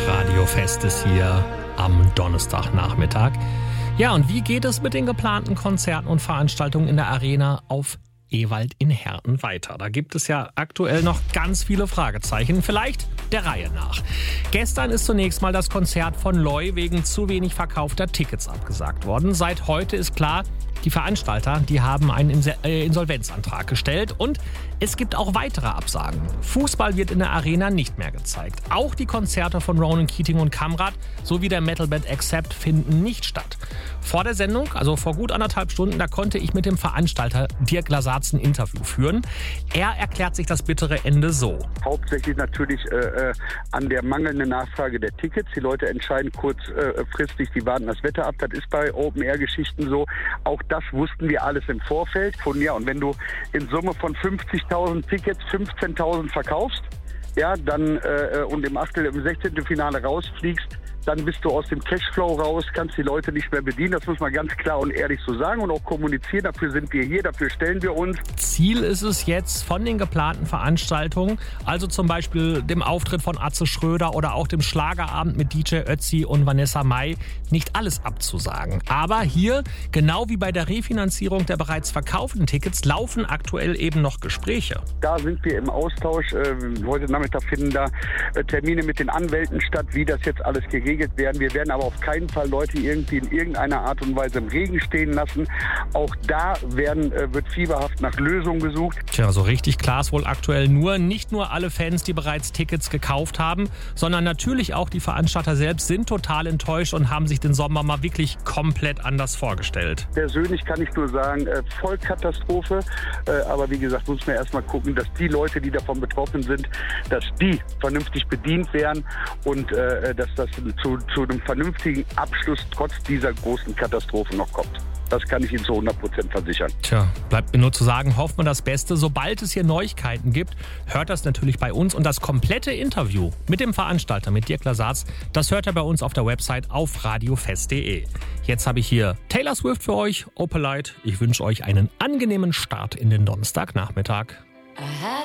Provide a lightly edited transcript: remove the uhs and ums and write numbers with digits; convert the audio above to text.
Radio Fest ist hier am Donnerstagnachmittag. Ja, und wie geht es mit den geplanten Konzerten und Veranstaltungen in der Arena auf Ewald in Herten weiter? Da gibt es ja aktuell noch ganz viele Fragezeichen, vielleicht der Reihe nach. Gestern ist zunächst mal das Konzert von Loi wegen zu wenig verkaufter Tickets abgesagt worden. Seit heute ist klar, die Veranstalter, die haben einen Insolvenzantrag gestellt und es gibt auch weitere Absagen. Fußball wird in der Arena nicht mehr gezeigt. Auch die Konzerte von Ronan Keating und Kamrat sowie der Metalband Accept finden nicht statt. Vor der Sendung, also vor gut 1,5 Stunden, da konnte ich mit dem Veranstalter Dirk Lasartz ein Interview führen. Er erklärt sich das bittere Ende so. Hauptsächlich natürlich an der mangelnden Nachfrage der Tickets. Die Leute entscheiden kurzfristig, die warten das Wetter ab. Das ist bei Open-Air-Geschichten so. Auch das wussten wir alles im Vorfeld. Und wenn du in Summe von 50.000 Tickets 15.000 verkaufst, ja, dann und im 16. Finale rausfliegst, dann bist du aus dem Cashflow raus, kannst die Leute nicht mehr bedienen. Das muss man ganz klar und ehrlich so sagen und auch kommunizieren. Dafür sind wir hier, dafür stellen wir uns. Ziel ist es jetzt von den geplanten Veranstaltungen, also zum Beispiel dem Auftritt von Atze Schröder oder auch dem Schlagerabend mit DJ Ötzi und Vanessa Mai, nicht alles abzusagen. Aber hier, genau wie bei der Refinanzierung der bereits verkauften Tickets, laufen aktuell eben noch Gespräche. Da sind wir im Austausch. Heute Nachmittag finden da Termine mit den Anwälten statt, wie das jetzt alles geregelt werden. Wir werden aber auf keinen Fall Leute irgendwie in irgendeiner Art und Weise im Regen stehen lassen. Auch da wird fieberhaft nach Lösungen gesucht. Tja, so richtig klar ist wohl aktuell nicht nur alle Fans, die bereits Tickets gekauft haben, sondern natürlich auch die Veranstalter selbst sind total enttäuscht und haben sich den Sommer mal wirklich komplett anders vorgestellt. Persönlich kann ich nur sagen, Vollkatastrophe. Aber wie gesagt, muss man erstmal gucken, dass die Leute, die davon betroffen sind, dass die vernünftig bedient werden und dass das zu einem vernünftigen Abschluss trotz dieser großen Katastrophe noch kommt. Das kann ich Ihnen zu 100% versichern. Tja, bleibt mir nur zu sagen, hoffen wir das Beste. Sobald es hier Neuigkeiten gibt, hört das natürlich bei uns. Und das komplette Interview mit dem Veranstalter, mit Dirk Lasartz, das hört ihr bei uns auf der Website auf radiofest.de. Jetzt habe ich hier Taylor Swift für euch, Opalite. Ich wünsche euch einen angenehmen Start in den Donnerstagnachmittag.